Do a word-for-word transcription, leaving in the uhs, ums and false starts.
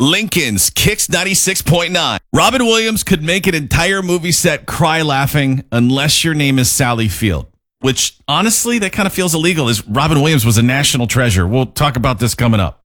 Lincoln's Kicks ninety-six point nine. Robin Williams could make an entire movie set cry laughing unless your name is Sally Field, which honestly, that kind of feels illegal as Robin Williams was a national treasure. We'll talk about this coming up.